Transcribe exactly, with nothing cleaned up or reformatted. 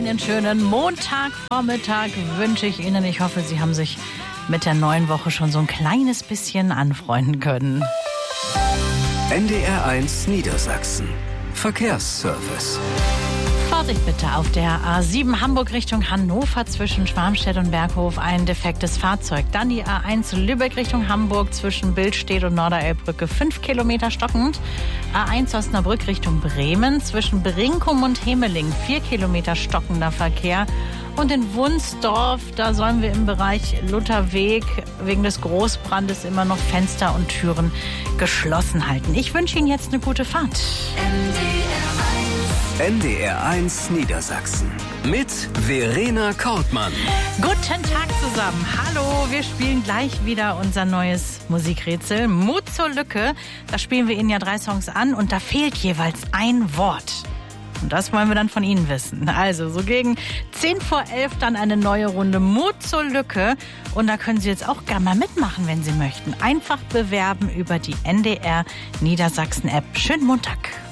Einen schönen Montagvormittag wünsche ich Ihnen. Ich hoffe, Sie haben sich mit der neuen Woche schon so ein kleines bisschen anfreunden können. N D R eins Niedersachsen. Verkehrsservice. Vorsicht bitte auf der A sieben Hamburg Richtung Hannover zwischen Schwarmstedt und Berghof ein defektes Fahrzeug. Dann die A eins Lübeck Richtung Hamburg zwischen Billstedt und Norderelbbrücke fünf Kilometer stockend. A eins Osnabrück Richtung Bremen zwischen Brinkum und Hemeling vier Kilometer stockender Verkehr. Und in Wunsdorf, da sollen wir im Bereich Lutherweg wegen des Großbrandes immer noch Fenster und Türen geschlossen halten. Ich wünsche Ihnen jetzt eine gute Fahrt. N D R eins Niedersachsen mit Verena Kortmann. Guten Tag zusammen. Hallo, wir spielen gleich wieder unser neues Musikrätsel. Mut zur Lücke. Da spielen wir Ihnen ja drei Songs an und da fehlt jeweils ein Wort. Und das wollen wir dann von Ihnen wissen. Also so gegen zehn vor elf dann eine neue Runde Mut zur Lücke. Und da können Sie jetzt auch gerne mal mitmachen, wenn Sie möchten. Einfach bewerben über die N D R Niedersachsen App. Schönen Montag.